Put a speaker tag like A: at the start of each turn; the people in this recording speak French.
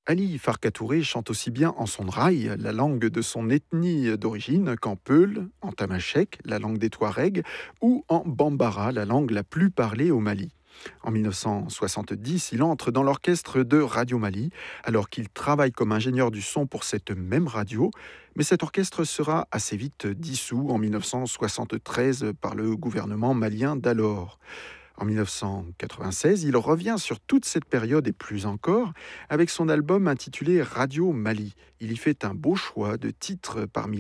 A: Ali Farka Touré chante aussi bien en son raï, la langue de son ethnie d'origine, qu'en peul, en tamashek, la langue des Touaregs, ou en bambara, la langue la plus parlée au Mali. En 1970, il entre dans l'orchestre de Radio Mali, alors qu'il travaille comme ingénieur du son pour cette même radio, mais cet orchestre sera assez vite dissous en 1973 par le gouvernement malien d'alors. En 1996, il revient sur toute cette période et plus encore avec son album intitulé Radio Mali. Il y fait un beau choix de titres parmi